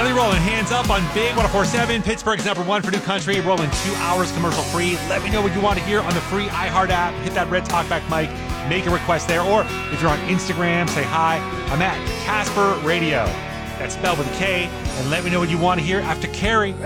Dudley rolling hands up on Big 104.7. Pittsburgh's #1 for new country. Rolling 2 hours commercial free. Let me know what you want to hear on the free iHeart app. Hit that red talkback mic. Make a request there. Or if you're on Instagram, say hi. I'm at Casper Radio. That's spelled with a K. And let me know what you want to hear after Carrie.